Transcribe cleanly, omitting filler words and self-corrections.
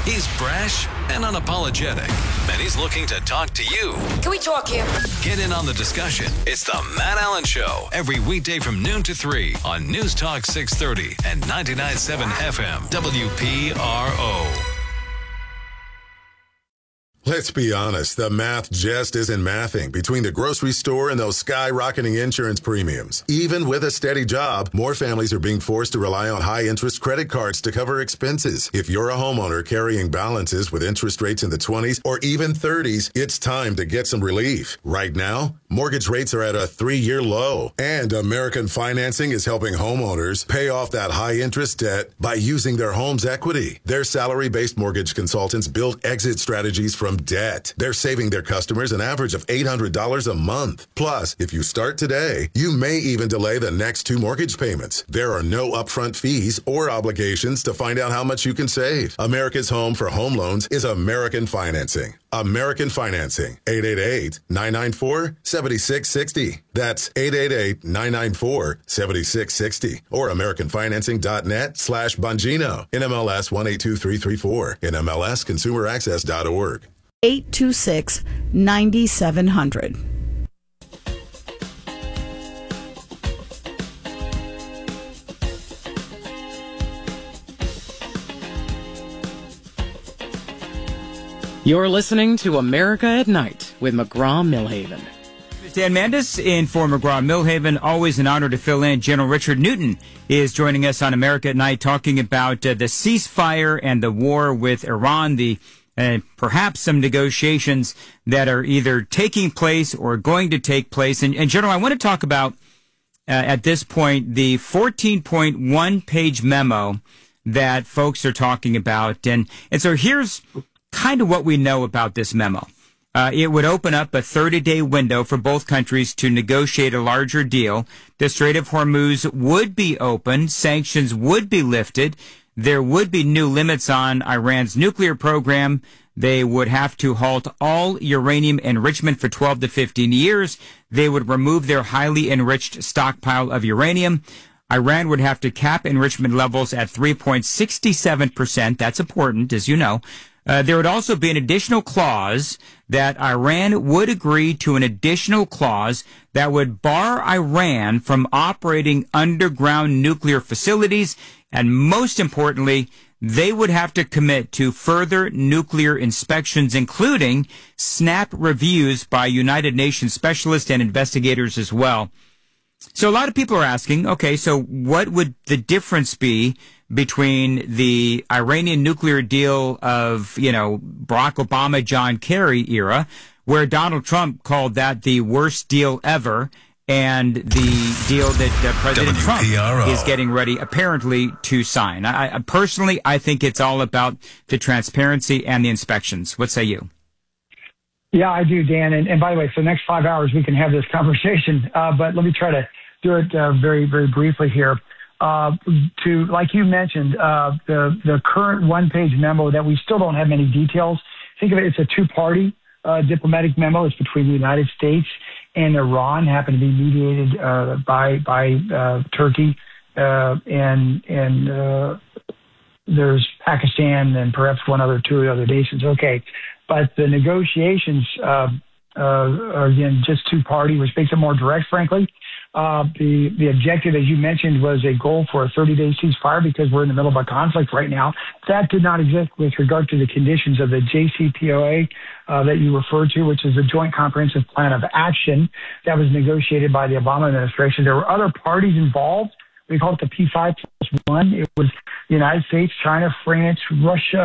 He's brash and unapologetic, and he's looking to talk to you. Can we talk here? Get in on the discussion. It's the Matt Allen Show, every weekday from noon to 3 on News Talk 630 and 99.7 FM WPRO. Let's be honest, the math just isn't mathing between the grocery store and those skyrocketing insurance premiums. Even with a steady job, more families are being forced to rely on high-interest credit cards to cover expenses. If you're a homeowner carrying balances with interest rates in the 20s or even 30s, it's time to get some relief. Right now, mortgage rates are at a 3-year low, and American Financing is helping homeowners pay off that high-interest debt by using their home's equity. Their salary-based mortgage consultants build exit strategies from debt. They're saving their customers an average of $800 a month. Plus, if you start today, you may even delay the next 2 mortgage payments. There are no upfront fees or obligations to find out how much you can save. America's home for home loans is American Financing. American Financing. 888-994-7660. That's 888-994-7660. Or AmericanFinancing.net/Bongino. NMLS 182334. NMLSConsumerAccess.org. 826-9700. You're listening to America at Night with McGraw-Milhaven. Dan Mandis in for McGraw-Milhaven. Always an honor to fill in. General Richard Newton is joining us on America at Night talking about the ceasefire and the war with Iran, perhaps some negotiations that are either taking place or going to take place. And General, I want to talk about, at this point, the 14.1-page memo that folks are talking about. And so here's kind of what we know about this memo. It would open up a 30-day window for both countries to negotiate a larger deal. The Strait of Hormuz would be open. Sanctions would be lifted. There would be new limits on Iran's nuclear program. They would have to halt all uranium enrichment for 12 to 15 years. They would remove their highly enriched stockpile of uranium. Iran would have to cap enrichment levels at 3.67%. That's important, as you know. There would also be an additional clause that Iran would agree to an additional clause that would bar Iran from operating underground nuclear facilities. And most importantly, they would have to commit to further nuclear inspections, including snap reviews by United Nations specialists and investigators as well. So a lot of people are asking, okay, so what would the difference be between the Iranian nuclear deal of, Barack Obama, John Kerry era, where Donald Trump called that the worst deal ever, and the deal that President Trump is getting ready, apparently, to sign? I personally, I think it's all about the transparency and the inspections. What say you? Yeah, I do, Dan. And by the way, for the next 5 hours, we can have this conversation. But let me try to do it very, very briefly here. Like you mentioned, the current one-page memo that we still don't have many details. Think of it, it's a 2-party diplomatic memo. It's between the United States and Iran, happened to be mediated by Turkey, and there's Pakistan and perhaps 2 other nations. Okay, but the negotiations are again just 2-party, which makes it more direct, frankly. The objective, as you mentioned, was a goal for a 30-day ceasefire because we're in the middle of a conflict right now. That did not exist with regard to the conditions of the JCPOA that you referred to, which is the Joint Comprehensive Plan of Action that was negotiated by the Obama administration. There were other parties involved. We call it the P5+1. It was the United States, China, France, Russia,